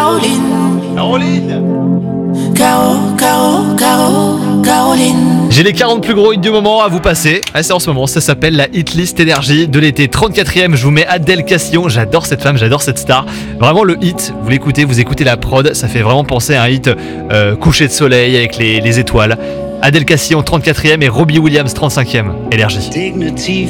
Caroline. J'ai les 40 plus gros hits du moment à vous passer. C'est en ce moment, ça s'appelle la Hit List Énergie de l'été. 34e, je vous mets Adèle Cassillon. J'adore cette femme, j'adore cette star. Vraiment le hit, vous l'écoutez, vous écoutez la prod, ça fait vraiment penser à un hit coucher de soleil avec les étoiles. Adèle Cassillon 34e et Robbie Williams 35e. Énergie.